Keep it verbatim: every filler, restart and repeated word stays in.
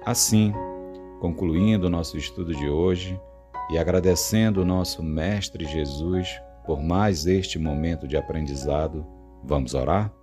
Assim, concluindo o nosso estudo de hoje e agradecendo o nosso Mestre Jesus por mais este momento de aprendizado, vamos orar?